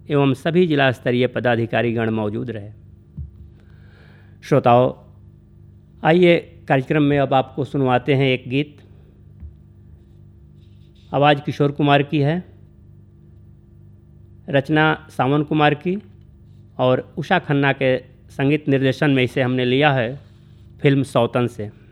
एवं सभी जिला स्तरीय पदाधिकारीगण मौजूद रहे। श्रोताओं, आइए कार्यक्रम में अब आपको सुनवाते हैं एक गीत। आवाज़ किशोर कुमार की है, रचना सावन कुमार की और उषा खन्ना के संगीत निर्देशन में इसे हमने लिया है फिल्म सौतन से।